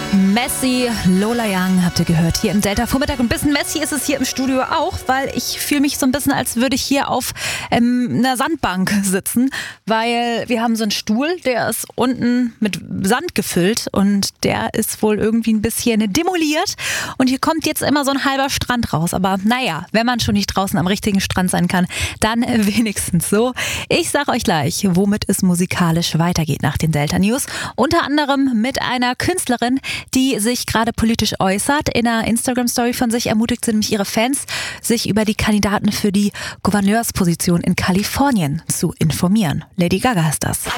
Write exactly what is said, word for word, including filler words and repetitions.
Messi, Lola Young habt ihr gehört hier im Delta Vormittag. Und ein bisschen Messi ist es hier im Studio auch, weil ich fühle mich so ein bisschen, als würde ich hier auf ähm, einer Sandbank sitzen, weil wir haben so einen Stuhl, der ist unten mit Sand gefüllt und der ist wohl irgendwie ein bisschen demoliert und hier kommt jetzt immer so ein halber Strand raus. Aber naja, wenn man schon nicht draußen am richtigen Strand sein kann, dann wenigstens so. Ich sage euch gleich, womit es musikalisch weitergeht nach den Delta News. Unter anderem mit einer Künstlerin, die sich gerade politisch äußert. In einer Instagram-Story von sich ermutigt sie nämlich ihre Fans, sich über die Kandidaten für die Gouverneursposition in Kalifornien zu informieren. Lady Gaga ist das.